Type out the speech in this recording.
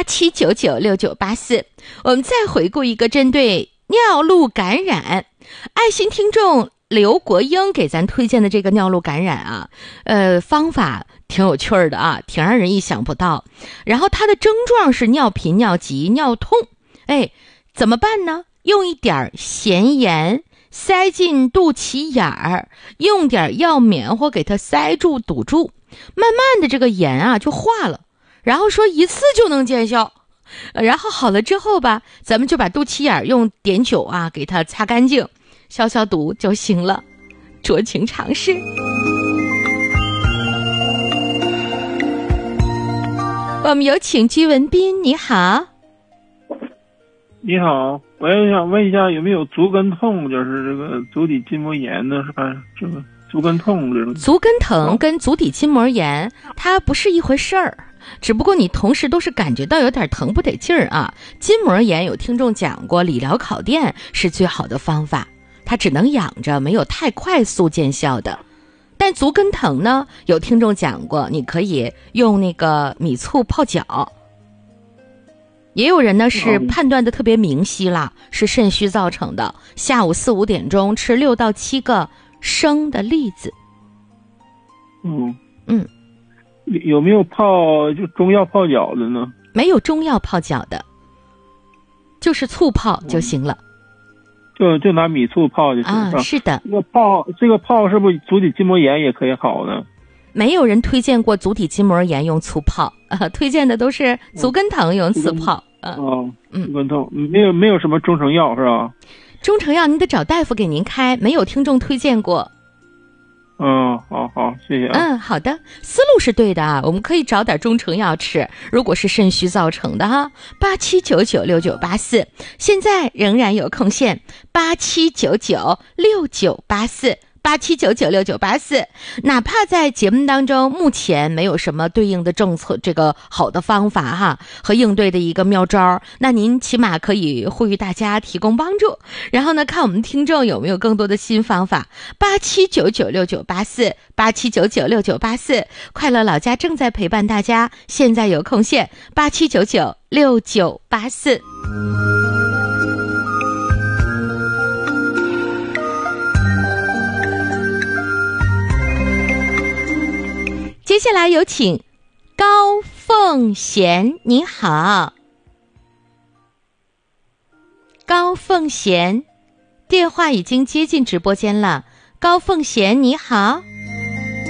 87996984。我们再回顾一个针对尿路感染，爱心听众刘国英给咱推荐的这个尿路感染啊，方法挺有趣儿的啊，挺让人意想不到。然后它的症状是尿频、尿急、尿痛，怎么办呢？用一点咸盐塞进肚脐眼儿，用点药棉花给它塞住堵住，慢慢的这个盐啊就化了，然后说一次就能见效。然后好了之后吧，咱们就把肚脐眼用碘酒啊给它擦干净，消消毒就行了，酌情尝试。我们有请居文斌，你好。 你好，我也想问一下，有没有足跟痛，就是这个足底筋膜炎呢？是吧？这个足跟痛这种。 足跟疼跟足底筋膜炎它不是一回事儿，只不过你同时都是感觉到有点疼不得劲儿啊。筋膜炎有听众讲过，理疗烤电是最好的方法，它只能养着，没有太快速见效的。但足跟疼呢，有听众讲过，你可以用那个米醋泡脚。也有人呢是判断的特别明晰了，是肾虚造成的，下午4、5点钟吃6到7个生的栗子。 有没有泡就中药泡脚的呢？没有中药泡脚的，就是醋泡就行了。 就拿米醋泡就行了。 是的。 这个泡是不是足底筋膜炎也可以好呢？ 没有人推荐过足底筋膜炎用醋泡，推荐的都是足跟疼用醋泡。 足跟痛没有什么中成药是吧？ 中成药您得找大夫给您开，没有听众推荐过。 好，谢谢。 好的，思路是对的啊，我们可以找点中成药吃，如果是肾虚造成的哈。87996984，现在仍然有空线，87996984，87996984。哪怕在节目当中目前没有什么对应的政策，这个好的方法哈和应对的一个妙招，那您起码可以呼吁大家提供帮助，然后呢看我们听众有没有更多的新方法。87996984，87996984，快乐老家正在陪伴大家，现在有空线87996984。接下来有请高凤贤，您好。高凤贤，电话已经接进直播间了。高凤贤，你好。